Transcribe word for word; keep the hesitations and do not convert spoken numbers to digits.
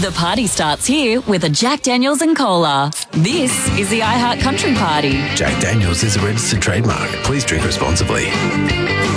The party starts here with a Jack Daniels and Cola. This is the iHeart Country Party. Jack Daniels is a registered trademark. Please drink responsibly.